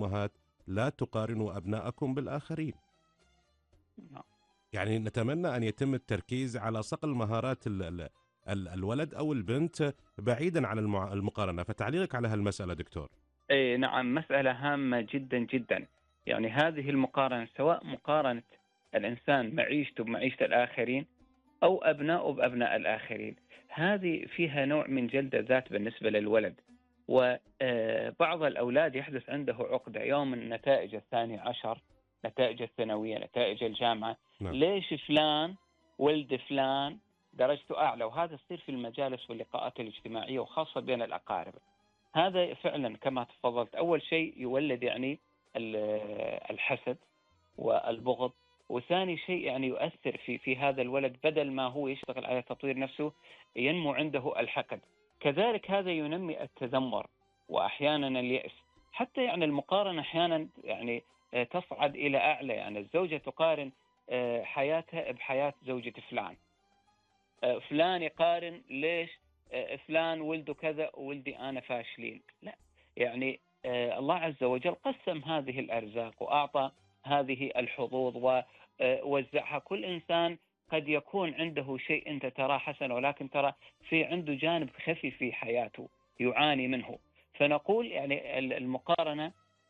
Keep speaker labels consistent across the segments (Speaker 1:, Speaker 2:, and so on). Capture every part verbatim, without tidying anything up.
Speaker 1: والأمهات لا تقارنوا أبناءكم بالآخرين. يعني نتمنى أن يتم التركيز على صقل مهارات ال ال ال الولد أو البنت بعيدا عن المع... المقارنة. فتعليقك على هالمسألة دكتور؟
Speaker 2: اي نعم، مسألة هامة جدا جدا. يعني هذه المقارنة، سواء مقارنة الإنسان معيشته بمعيشة الآخرين أو أبناءه بأبناء الآخرين، هذه فيها نوع من جلد الذات بالنسبة للولد. وبعض الأولاد يحدث عنده عقدة يوم النتائج الثاني عشر، نتائج الثانوية، نتائج الجامعة.
Speaker 1: نعم.
Speaker 2: ليش فلان ولد فلان درجته أعلى؟ وهذا يصير في المجالس واللقاءات الاجتماعية وخاصة بين الأقارب. هذا فعلا كما تفضلت، أول شيء يولد يعني الحسد والبغض، وثاني شيء يعني يؤثر في في هذا الولد، بدل ما هو يشتغل على تطوير نفسه ينمو عنده الحقد. كذلك هذا ينمي التذمر وأحيانا اليأس. حتى يعني المقارنة أحيانا يعني تصعد إلى أعلى، يعني الزوجة تقارن حياتها بحياة زوجة فلان، فلان يقارن ليش فلان ولده كذا وولدي أنا فاشلين. لا، يعني الله عز وجل قسم هذه الأرزاق وأعطى هذه الحظوظ ووزعها. كل إنسان قد يكون عنده شيء أنت تراه حسن، ولكن ترى في عنده جانب خفي في حياته يعاني منه. فنقول يعني المقارنة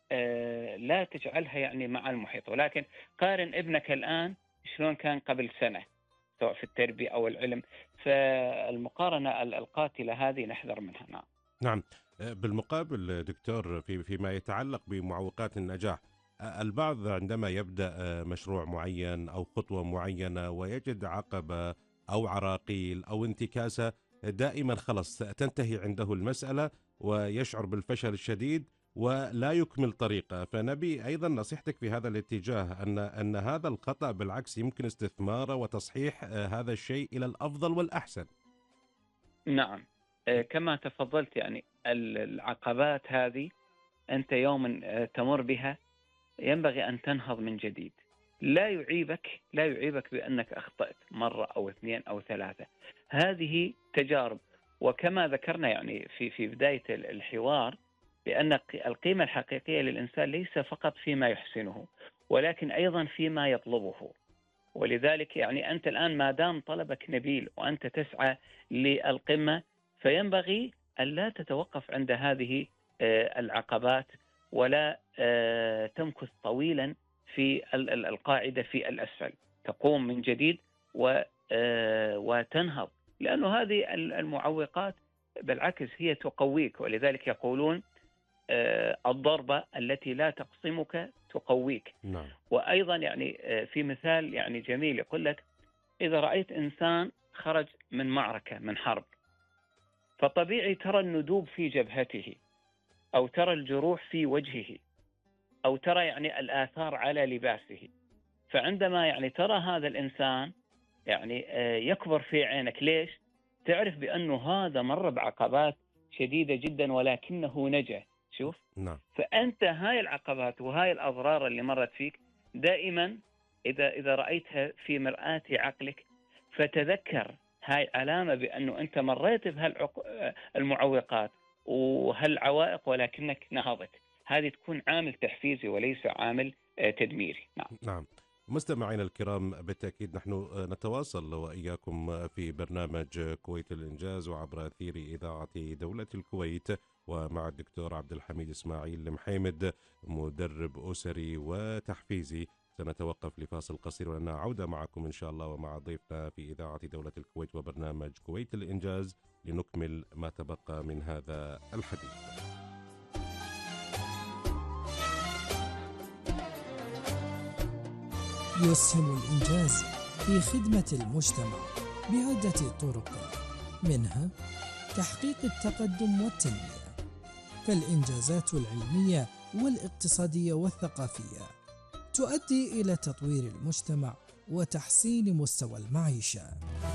Speaker 2: لا تجعلها يعني مع المحيط، ولكن قارن ابنك الآن شلون كان قبل سنة، سواء في التربية أو العلم. فالمقارنة القاتلة هذه نحذر منها. نعم.
Speaker 1: نعم. بالمقابل دكتور، في فيما يتعلق بمعوقات النجاح، البعض عندما يبدأ مشروع معين أو خطوة معينة ويجد عقبة أو عراقيل أو انتكاسة، دائما خلص تنتهي عنده المسألة ويشعر بالفشل الشديد ولا يكمل طريقه. فنبي أيضا نصيحتك في هذا الاتجاه، أن أن هذا الخطأ بالعكس يمكن استثماره وتصحيح هذا الشيء إلى الأفضل والأحسن.
Speaker 2: نعم، كما تفضلت، يعني العقبات هذه أنت يوم تمر بها ينبغي أن تنهض من جديد. لا يعيبك لا يعيبك بأنك أخطأت مرة أو اثنين أو ثلاثة. هذه تجارب. وكما ذكرنا يعني في في بداية الحوار، بأن القيمة الحقيقية للإنسان ليس فقط فيما يحسنه، ولكن أيضا فيما يطلبه. ولذلك يعني أنت الآن ما دام طلبك نبيل وأنت تسعى للقمة، فينبغي أن لا تتوقف عند هذه العقبات، ولا تمكث طويلا في القاعدة في الأسفل. تقوم من جديد وتنهض، لأنه هذه المعوقات بالعكس هي تقويك. ولذلك يقولون الضربة التي لا تقصمك تقويك.
Speaker 1: نعم.
Speaker 2: وأيضا يعني في مثال يعني جميل يقول لك: إذا رأيت إنسان خرج من معركة من حرب، فطبيعي ترى الندوب في جبهته، أو ترى الجروح في وجهه، أو ترى يعني الآثار على لباسه. فعندما يعني ترى هذا الإنسان يعني يكبر في عينك. ليش؟ تعرف بأنه هذا مر بعقبات شديدة جدا ولكنه نجا. شوف.
Speaker 1: نعم.
Speaker 2: فأنت هاي العقبات وهاي الأضرار اللي مرت فيك دائما إذا إذا رأيتها في مرآة عقلك، فتذكر هاي علامة بأنه أنت مريت بهالمعوقات وهالعوائق ولكنك نهضت. هذه تكون عامل تحفيزي وليس عامل تدميري. نعم.
Speaker 1: نعم. مستمعينا الكرام، بالتأكيد نحن نتواصل وإياكم في برنامج كويت الإنجاز وعبر أثير إذاعة دولة الكويت، ومع الدكتور عبد الحميد إسماعيل محيمد، مدرب أسري وتحفيزي. سنتوقف لفاصل قصير ولنا عودة معكم إن شاء الله ومع ضيفنا في إذاعة دولة الكويت وبرنامج كويت الإنجاز لنكمل ما تبقى من هذا الحديث.
Speaker 3: يسهم الإنجاز في خدمة المجتمع بعدة طرق، منها تحقيق التقدم والتنمية، فالإنجازات العلمية والاقتصادية والثقافية تؤدي إلى تطوير المجتمع وتحسين مستوى المعيشة.